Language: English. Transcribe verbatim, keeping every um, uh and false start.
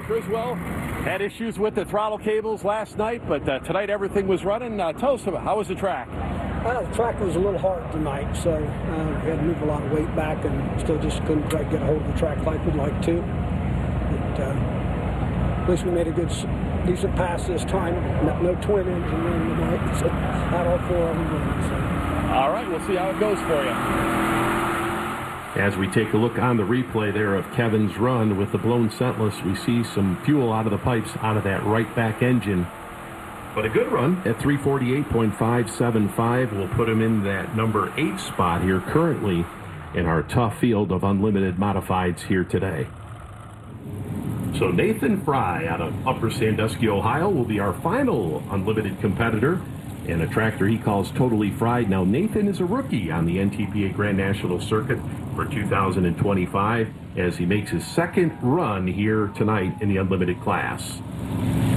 Criswell had issues with the throttle cables last night, but uh, tonight everything was running. Uh, tell us about how was the track? Uh, the track was a little hard tonight, so uh, we had to move a lot of weight back and still just couldn't quite get a hold of the track like we'd like to. But uh, at least we made a good, decent pass this time. No, no twin engine in tonight, so not all four of them running. So. All right, we'll see how it goes for you. As we take a look on the replay there of Kevin's run with the blown centless, we see some fuel out of the pipes out of that right back engine. But a good run at three forty-eight point five seven five will put him in that number eight spot here currently in our tough field of unlimited modifieds here today. So Nathan Fry out of Upper Sandusky, Ohio will be our final unlimited competitor in a tractor he calls Totally Fried. Now Nathan is a rookie on the N T P A Grand National Circuit for two thousand twenty-five as he makes his second run here tonight in the unlimited class.